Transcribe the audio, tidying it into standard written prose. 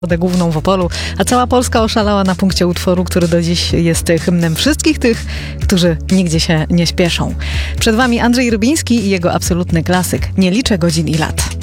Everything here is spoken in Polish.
Główną w Opolu, a cała Polska oszalała na punkcie utworu, który do dziś jest hymnem wszystkich tych, którzy nigdzie się nie śpieszą. Przed wami Andrzej Rybiński i jego absolutny klasyk „Nie liczę godzin i lat”.